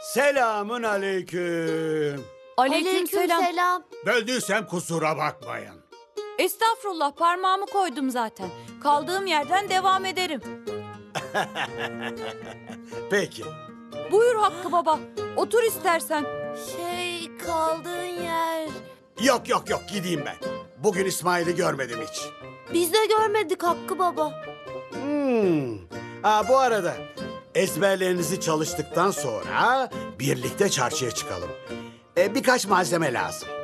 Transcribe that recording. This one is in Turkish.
Selamun aleyküm. Aleykümselam. Selam. Böldüysem kusura bakmayın. Estağfurullah, parmağımı koydum zaten. Kaldığım yerden devam ederim. Peki. Buyur Hakkı Baba. Otur istersen. Kaldığın yer. Yok gideyim ben. Bugün İsmail'i görmedim hiç. Biz de görmedik Hakkı Baba. Bu arada ezberlerinizi çalıştıktan sonra birlikte çarşıya çıkalım. Birkaç malzeme lazım.